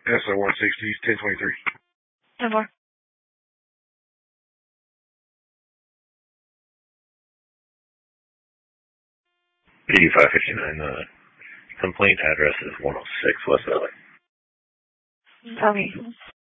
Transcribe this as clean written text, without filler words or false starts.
SO 160, 1023. 10-4. PD 559, complaint address is 106 West Valley. Okay.